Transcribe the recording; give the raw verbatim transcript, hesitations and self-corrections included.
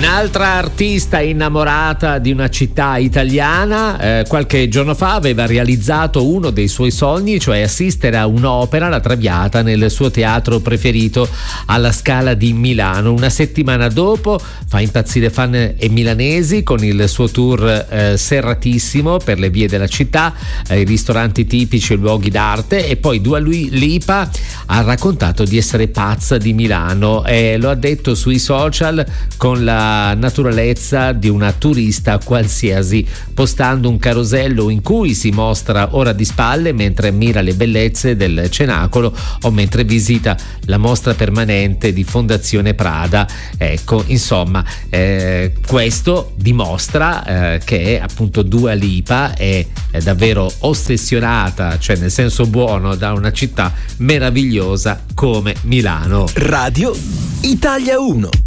Un'altra artista innamorata di una città italiana, eh, qualche giorno fa aveva realizzato uno dei suoi sogni, cioè assistere a un'opera, La Traviata, nel suo teatro preferito alla Scala di Milano. Una settimana dopo fa impazzire fan e milanesi con il suo tour eh, serratissimo per le vie della città, eh, i ristoranti tipici e luoghi d'arte, e poi Dua Lipa ha raccontato di essere pazza di Milano e lo ha detto sui social con la naturalezza di una turista qualsiasi, postando un carosello in cui si mostra ora di spalle mentre ammira le bellezze del cenacolo o mentre visita la mostra permanente di Fondazione Prada. Ecco, insomma, eh, questo dimostra eh, che appunto Dua Lipa è, è davvero ossessionata, cioè nel senso buono, da una città meravigliosa come Milano. Radio Italia uno.